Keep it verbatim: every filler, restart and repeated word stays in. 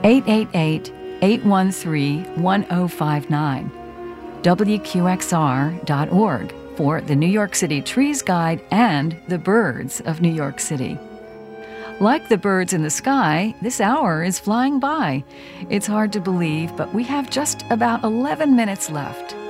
eight eight eight, eight one three, one zero five nine. W Q X R dot org for the New York City Trees Guide and the birds of New York City. Like the birds in the sky, this hour is flying by. It's hard to believe, but we have just about eleven minutes left.